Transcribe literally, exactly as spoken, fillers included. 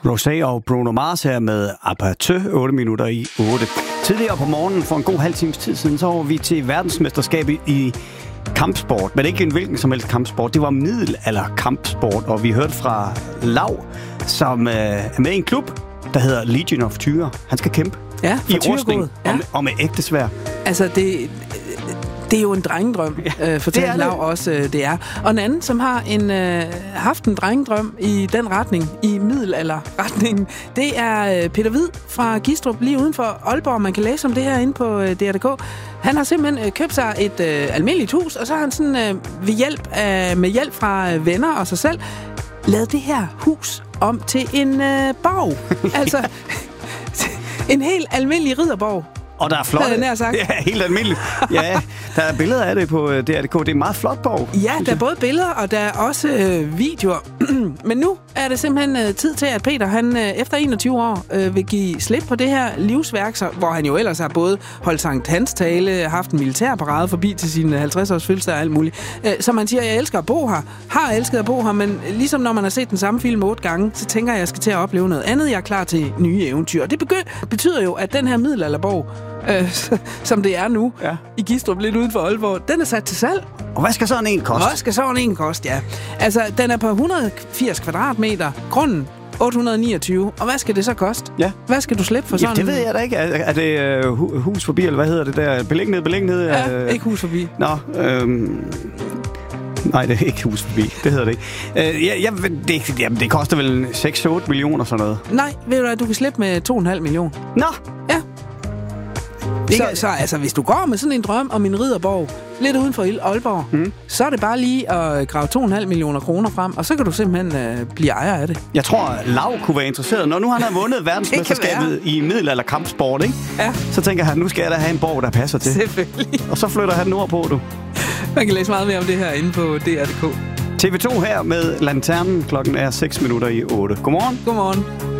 Rosé og Bruno Mars her med Aperteux, otte minutter i otte. Tidligere på morgenen, for en god halv times tid siden, så var vi til verdensmesterskabet i kampsport. Men ikke en hvilken som helst kampsport. Det var middelalder kampsport, og vi hørte fra Lau, som øh, er med i en klub, der hedder Legion of Tyre. Han skal kæmpe ja, i rustning ja. og, med, og med ægte sværd. Altså, det... Det er jo en drengedrøm, ja, øh, fortæller Lau også, øh, det er. Og en anden, som har en, øh, haft en drengedrøm i den retning, i middelalderretningen, det er øh, Peter Hvid fra Gistrup, lige uden for Aalborg. Man kan læse om det her inde på øh, D R punktum d k. Han har simpelthen øh, købt sig et øh, almindeligt hus, og så har han sådan, øh, ved hjælp af, med hjælp fra øh, venner og sig selv, lavet det her hus om til en øh, borg. Altså, en helt almindelig ridderborg. Og der er flot. Ja, ja, helt almindeligt. Ja, der er billeder af det på D R punktum d k. Det er en meget flot borg. Ja, der er både billeder, og der er også øh, videoer. Men nu er det simpelthen øh, tid til, at Peter, han øh, efter enogtyve år, øh, vil give slip på det her livsværk, så, hvor han jo ellers har både holdt Sankt Hans tale, haft en militærparade forbi til sine halvtreds års fødselsdag og alt muligt. Øh, så man siger, jeg elsker at bo her, har elsket at bo her, men ligesom når man har set den samme film otte gange, så tænker jeg, at jeg skal til at opleve noget andet. Jeg er klar til nye eventyr. Og det begy- betyder jo, at den her middelalderborg, Øh, som det er nu, ja. I Gistrup, lidt uden for Aalborg, den er sat til salg. Og hvad skal sådan en koste? Hvad skal sådan en koste, ja. Altså, den er på et hundrede og firs kvadratmeter, grunden otte hundrede og niogtyve. Og hvad skal det så koste? Ja. Hvad skal du slippe for sådan? Ja, det ved jeg da ikke. Er, er det uh, hus forbi, eller hvad hedder det der? Beliggenhed, beliggenhed? Ja, øh... ikke hus forbi. Nå, øhm... Nej, det er ikke hus forbi. Det hedder det ikke. Øh, ja, ja, det, jamen, det koster vel seks til otte millioner sådan noget. Nej, ved du hvad, du kan slippe med to komma fem millioner. Nå! Ja. Så, så altså, hvis du går med sådan en drøm om en ridderborg, lidt uden for Aalborg, mm. så er det bare lige at grave to komma fem millioner kroner frem, og så kan du simpelthen øh, blive ejer af det. Jeg tror, Lau kunne være interesseret. Når nu han har vundet verdensmesterskabet i middelalder kampsport, ikke? Ja. Så tænker han, nu skal jeg da have en borg, der passer til. Selvfølgelig. Og så flytter han nordpå, du. Man kan læse meget mere om det her inde på D R punktum d k. T V to her med Lanternen. Klokken er seks minutter i otte. Godmorgen. Godmorgen.